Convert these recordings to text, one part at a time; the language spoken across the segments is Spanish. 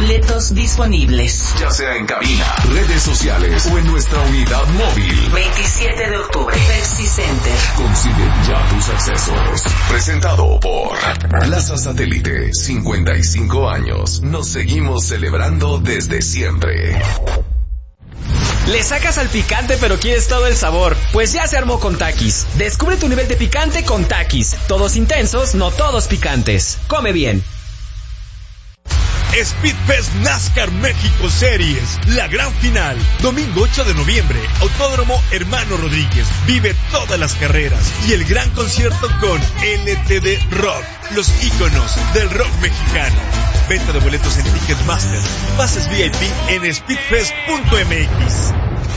Boletos disponibles. Ya sea en cabina, redes sociales o en nuestra unidad móvil. 27 de octubre, Pepsi Center. Consigue ya tus accesos. Presentado por Plaza Satélite. 55 años. Nos seguimos celebrando desde siempre. Le sacas al picante pero quieres todo el sabor. Pues ya se armó con Takis. Descubre tu nivel de picante con Takis. Todos intensos, no todos picantes. Come bien. Speedfest NASCAR México Series, la gran final, domingo 8 de noviembre, Autódromo Hermano Rodríguez. Vive todas las carreras y el gran concierto con LTD Rock, los íconos del rock mexicano. Venta de boletos en Ticketmaster, pases VIP en speedfest.mx.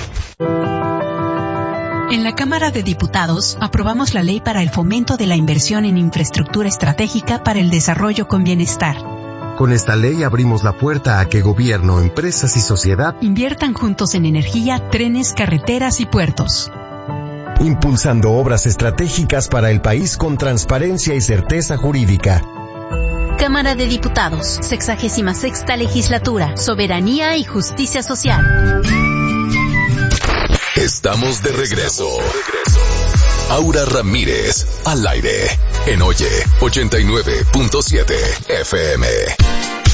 En la Cámara de Diputados aprobamos la ley para el fomento de la inversión en infraestructura estratégica para el desarrollo con bienestar. Con esta ley abrimos la puerta a que gobierno, empresas y sociedad inviertan juntos en energía, trenes, carreteras y puertos. Impulsando obras estratégicas para el país con transparencia y certeza jurídica. Cámara de Diputados, 66ª Legislatura, Soberanía y Justicia Social. Estamos de regreso. Aura Ramírez, al aire, en Oye 89.7 FM.